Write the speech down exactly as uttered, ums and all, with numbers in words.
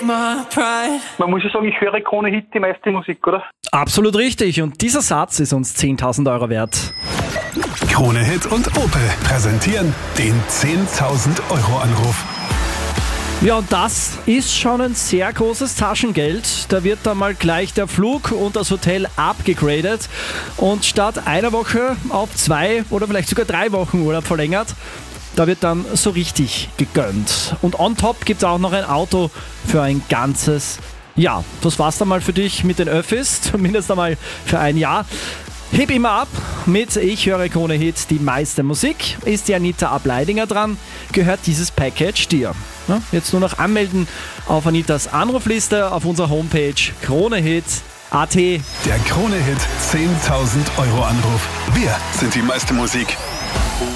my pride. Man muss ja sagen, ich höre Krone Hit die meiste Musik, oder? Absolut richtig. Und dieser Satz ist uns zehntausend Euro wert. Krone Hit und Opel präsentieren den zehntausend Euro Anruf. Ja, und das ist schon ein sehr großes Taschengeld. Da wird dann mal gleich der Flug und das Hotel abgegradet und statt einer Woche auf zwei oder vielleicht sogar drei Wochen Urlaub verlängert. Da wird dann so richtig gegönnt. Und on top gibt es auch noch ein Auto für ein ganzes Jahr. Das war's dann mal für dich mit den Öffis, zumindest einmal für ein Jahr. Heb immer ab mit Ich höre Krone Hit, die meiste Musik. Ist die Anita Ableidinger dran, gehört dieses Package dir. Ja, jetzt nur noch anmelden auf Anitas Anrufliste auf unserer Homepage kronehit punkt at. Der Krone Hit zehntausend Euro Anruf. Wir sind die meiste Musik.